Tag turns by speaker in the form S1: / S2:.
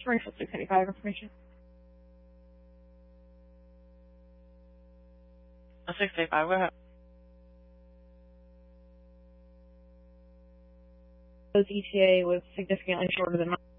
S1: Springfield 685 information.
S2: 685, go ahead.
S1: Those ETA was significantly shorter than mine.